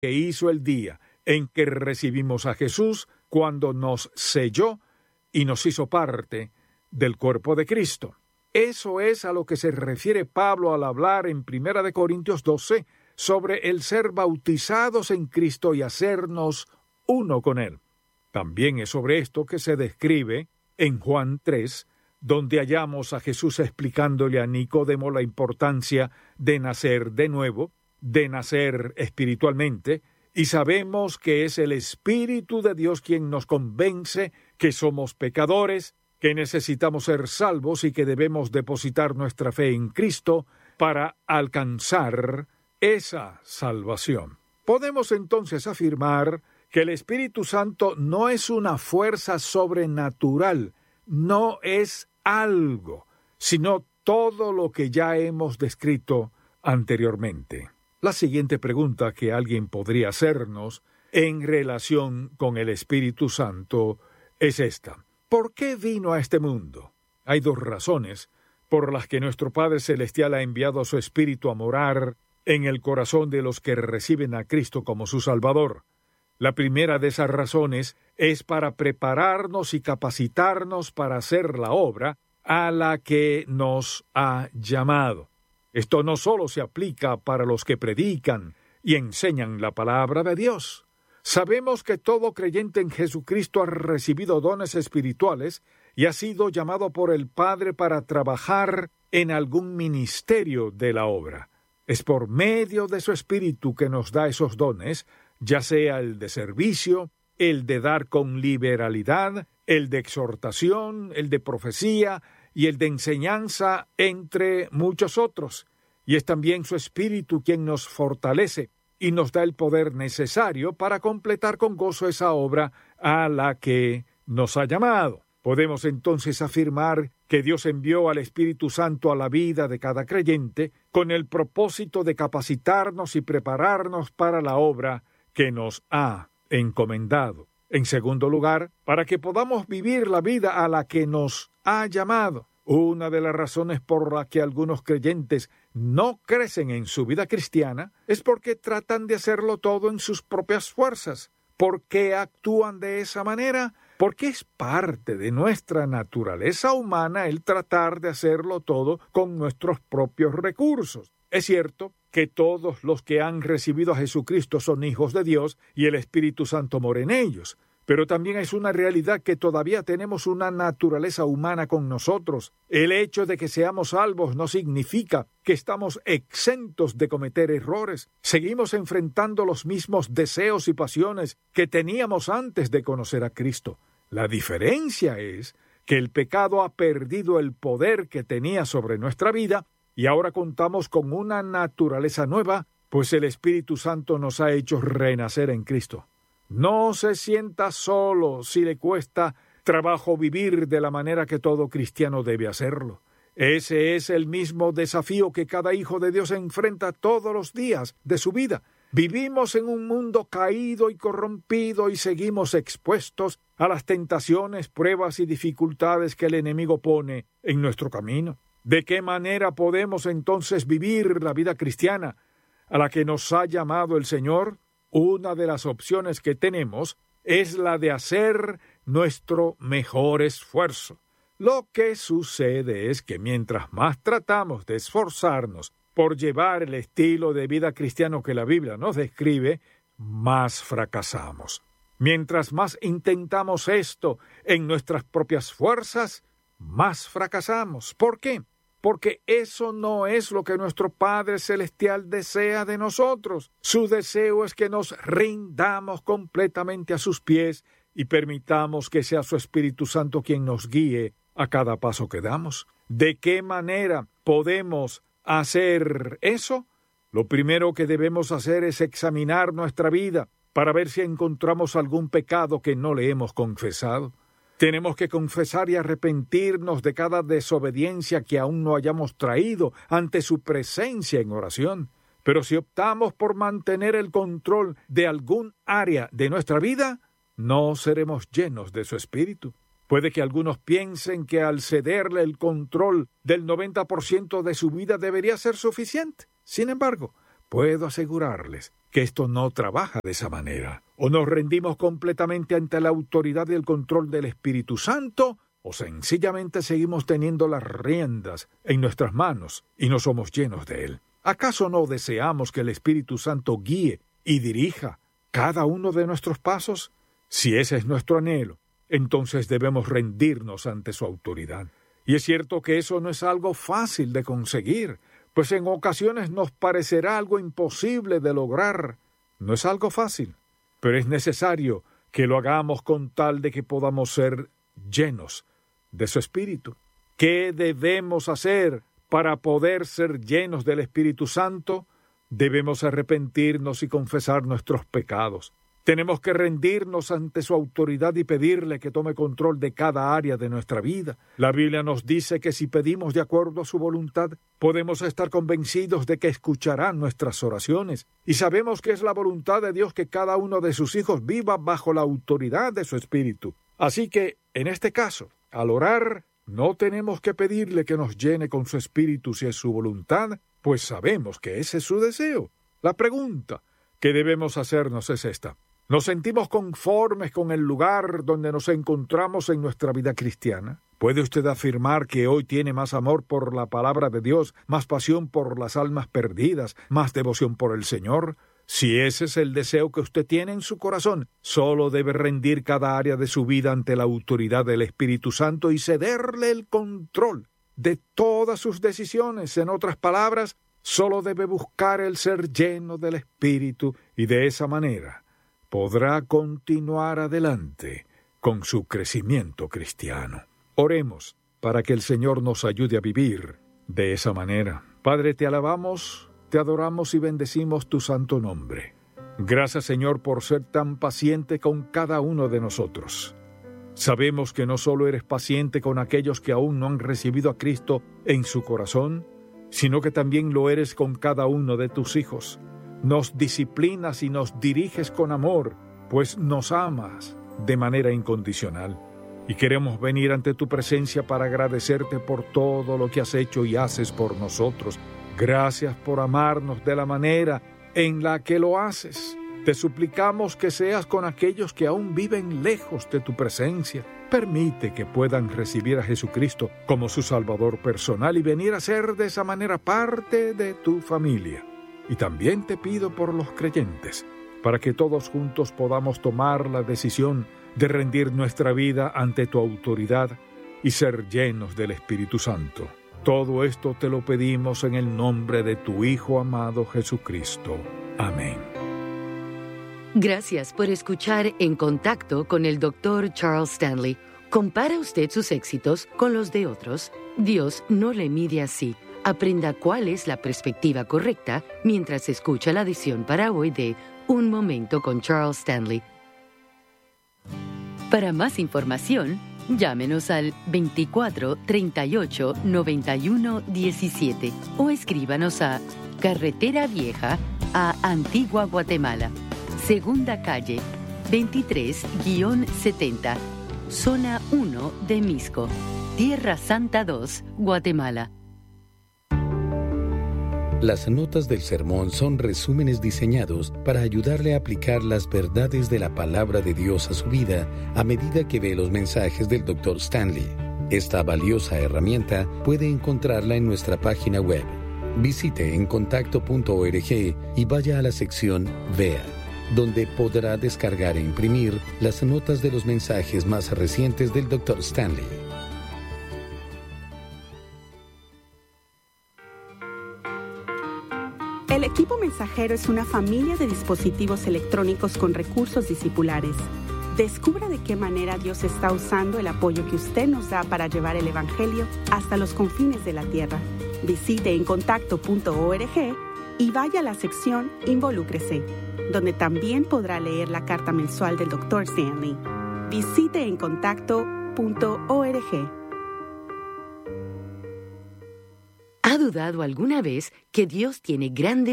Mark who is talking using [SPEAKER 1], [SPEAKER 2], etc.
[SPEAKER 1] que hizo el día en que recibimos a Jesús cuando nos selló y nos hizo parte del cuerpo de Cristo. Eso es a lo que se refiere Pablo al hablar en 1 Corintios 12 sobre el ser bautizados en Cristo y hacernos uno con Él. También es sobre esto que se describe en Juan 3, donde hallamos a Jesús explicándole a Nicodemo la importancia de nacer de nuevo, de nacer espiritualmente, y sabemos que es el Espíritu de Dios quien nos convence que somos pecadores, que necesitamos ser salvos y que debemos depositar nuestra fe en Cristo para alcanzar esa salvación. Podemos entonces afirmar que el Espíritu Santo no es una fuerza sobrenatural, no es algo, sino todo lo que ya hemos descrito anteriormente. La siguiente pregunta que alguien podría hacernos en relación con el Espíritu Santo es esta: ¿por qué vino a este mundo? Hay dos razones por las que nuestro Padre Celestial ha enviado a su Espíritu a morar en el corazón de los que reciben a Cristo como su Salvador. La primera de esas razones es para prepararnos y capacitarnos para hacer la obra a la que nos ha llamado. Esto no solo se aplica para los que predican y enseñan la palabra de Dios. Sabemos que todo creyente en Jesucristo ha recibido dones espirituales y ha sido llamado por el Padre para trabajar en algún ministerio de la obra. Es por medio de su Espíritu que nos da esos dones, ya sea el de servicio, el de dar con liberalidad, el de exhortación, el de profecía y el de enseñanza, entre muchos otros. Y es también su Espíritu quien nos fortalece y nos da el poder necesario para completar con gozo esa obra a la que nos ha llamado. Podemos entonces afirmar que Dios envió al Espíritu Santo a la vida de cada creyente con el propósito de capacitarnos y prepararnos para la obra que nos ha encomendado. En segundo lugar, para que podamos vivir la vida a la que nos ha llamado. Una de las razones por la que algunos creyentes no crecen en su vida cristiana es porque tratan de hacerlo todo en sus propias fuerzas. ¿Por qué actúan de esa manera? Porque es parte de nuestra naturaleza humana el tratar de hacerlo todo con nuestros propios recursos. Es cierto que todos los que han recibido a Jesucristo son hijos de Dios y el Espíritu Santo mora en ellos. Pero también es una realidad que todavía tenemos una naturaleza humana con nosotros. El hecho de que seamos salvos no significa que estamos exentos de cometer errores. Seguimos enfrentando los mismos deseos y pasiones que teníamos antes de conocer a Cristo. La diferencia es que el pecado ha perdido el poder que tenía sobre nuestra vida y ahora contamos con una naturaleza nueva, pues el Espíritu Santo nos ha hecho renacer en Cristo. No se sienta solo si le cuesta trabajo vivir de la manera que todo cristiano debe hacerlo. Ese es el mismo desafío que cada hijo de Dios enfrenta todos los días de su vida. Vivimos en un mundo caído y corrompido y seguimos expuestos a las tentaciones, pruebas y dificultades que el enemigo pone en nuestro camino. ¿De qué manera podemos entonces vivir la vida cristiana a la que nos ha llamado el Señor? Una de las opciones que tenemos es la de hacer nuestro mejor esfuerzo. Lo que sucede es que mientras más tratamos de esforzarnos por llevar el estilo de vida cristiano que la Biblia nos describe, más fracasamos. Mientras más intentamos esto en nuestras propias fuerzas, más fracasamos. ¿Por qué? Porque eso no es lo que nuestro Padre Celestial desea de nosotros. Su deseo es que nos rindamos completamente a sus pies y permitamos que sea su Espíritu Santo quien nos guíe a cada paso que damos. ¿De qué manera podemos hacer eso? Lo primero que debemos hacer es examinar nuestra vida para ver si encontramos algún pecado que no le hemos confesado. Tenemos que confesar y arrepentirnos de cada desobediencia que aún no hayamos traído ante su presencia en oración. Pero si optamos por mantener el control de algún área de nuestra vida, no seremos llenos de su Espíritu. Puede que algunos piensen que al cederle el control del 90% de su vida debería ser suficiente. Sin embargo, puedo asegurarles que esto no trabaja de esa manera. O nos rendimos completamente ante la autoridad y el control del Espíritu Santo, o sencillamente seguimos teniendo las riendas en nuestras manos y no somos llenos de Él. ¿Acaso no deseamos que el Espíritu Santo guíe y dirija cada uno de nuestros pasos? Si ese es nuestro anhelo, entonces debemos rendirnos ante su autoridad. Y es cierto que eso no es algo fácil de conseguir, pues en ocasiones nos parecerá algo imposible de lograr. No es algo fácil, pero es necesario que lo hagamos con tal de que podamos ser llenos de su Espíritu. ¿Qué debemos hacer para poder ser llenos del Espíritu Santo? Debemos arrepentirnos y confesar nuestros pecados. Tenemos que rendirnos ante su autoridad y pedirle que tome control de cada área de nuestra vida. La Biblia nos dice que si pedimos de acuerdo a su voluntad, podemos estar convencidos de que escuchará nuestras oraciones. Y sabemos que es la voluntad de Dios que cada uno de sus hijos viva bajo la autoridad de su Espíritu. Así que, en este caso, al orar, no tenemos que pedirle que nos llene con su Espíritu si es su voluntad, pues sabemos que ese es su deseo. La pregunta que debemos hacernos es esta: ¿nos sentimos conformes con el lugar donde nos encontramos en nuestra vida cristiana? ¿Puede usted afirmar que hoy tiene más amor por la palabra de Dios, más pasión por las almas perdidas, más devoción por el Señor? Si ese es el deseo que usted tiene en su corazón, solo debe rendir cada área de su vida ante la autoridad del Espíritu Santo y cederle el control de todas sus decisiones. En otras palabras, solo debe buscar el ser lleno del Espíritu y de esa manera podrá continuar adelante con su crecimiento cristiano. Oremos para que el Señor nos ayude a vivir de esa manera. Padre, te alabamos, te adoramos y bendecimos tu santo nombre. Gracias, Señor, por ser tan paciente con cada uno de nosotros. Sabemos que no solo eres paciente con aquellos que aún no han recibido a Cristo en su corazón, sino que también lo eres con cada uno de tus hijos. Nos disciplinas y nos diriges con amor, pues nos amas de manera incondicional. Y queremos venir ante tu presencia para agradecerte por todo lo que has hecho y haces por nosotros. Gracias por amarnos de la manera en la que lo haces. Te suplicamos que seas con aquellos que aún viven lejos de tu presencia. Permite que puedan recibir a Jesucristo como su Salvador personal y venir a ser de esa manera parte de tu familia. Y también te pido por los creyentes, para que todos juntos podamos tomar la decisión de rendir nuestra vida ante tu autoridad y ser llenos del Espíritu Santo. Todo esto te lo pedimos en el nombre de tu Hijo amado Jesucristo. Amén.
[SPEAKER 2] Gracias por escuchar En Contacto con el Dr. Charles Stanley. ¿Compara usted sus éxitos con los de otros? Dios no le mide así. Aprenda cuál es la perspectiva correcta mientras escucha la edición para hoy de Un Momento con Charles Stanley. Para más información, llámenos al 24 38 91 17 o escríbanos a Carretera Vieja a Antigua Guatemala, Segunda Calle, 23-70, Zona 1 de Misco, Tierra Santa 2, Guatemala.
[SPEAKER 3] Las notas del sermón son resúmenes diseñados para ayudarle a aplicar las verdades de la palabra de Dios a su vida a medida que ve los mensajes del Dr. Stanley. Esta valiosa herramienta puede encontrarla en nuestra página web. Visite encontacto.org y vaya a la sección Vea, donde podrá descargar e imprimir las notas de los mensajes más recientes del Dr. Stanley.
[SPEAKER 4] El equipo mensajero es una familia de dispositivos electrónicos con recursos discipulares. Descubra de qué manera Dios está usando el apoyo que usted nos da para llevar el Evangelio hasta los confines de la tierra. Visite encontacto.org y vaya a la sección Involúcrese, donde también podrá leer la carta mensual del Dr. Stanley. Visite encontacto.org.
[SPEAKER 2] ¿Ha dudado alguna vez que Dios tiene grandes